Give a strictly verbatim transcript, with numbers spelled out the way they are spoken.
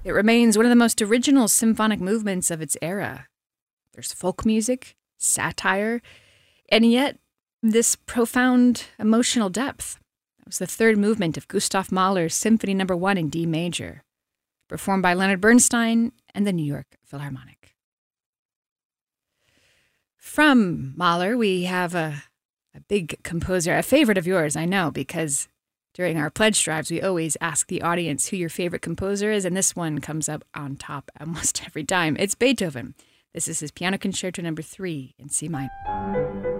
It remains one of the most original symphonic movements of its era. There's folk music, satire, and yet this profound emotional depth. It was the third movement of Gustav Mahler's Symphony Number One in D major, performed by Leonard Bernstein and the New York Philharmonic. From Mahler, we have a, a big composer, a favorite of yours, I know, because during our pledge drives, we always ask the audience who your favorite composer is, and this one comes up on top almost every time. It's Beethoven. This is his Piano Concerto Number Three in C minor.